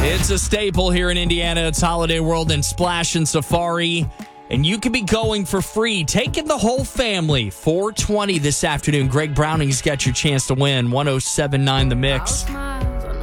It's a staple here in Indiana. It's Holiday World and Splash and Safari. And you can be going for free, taking the whole family. 4:20 this afternoon. Greg Browning's got your chance to win. 107.9 The Mix.